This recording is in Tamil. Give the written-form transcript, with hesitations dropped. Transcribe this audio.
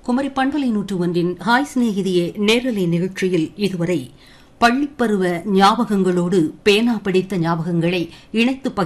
குமரி பண்பலை 101 ஹாய் சிநேகிதியே நேரலை நிகழ்ச்சியில் இதுவரை பள்ளிப்பருவ ஞாபகங்களோடு பேனா பிடித்த ஞாபகங்களை இணைத்து